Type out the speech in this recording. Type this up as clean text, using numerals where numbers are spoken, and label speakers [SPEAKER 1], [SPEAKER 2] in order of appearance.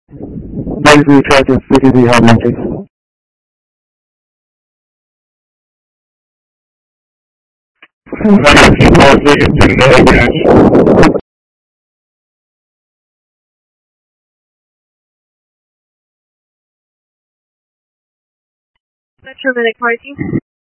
[SPEAKER 1] Densely attractive because we have metrics.
[SPEAKER 2] Metromedic parking.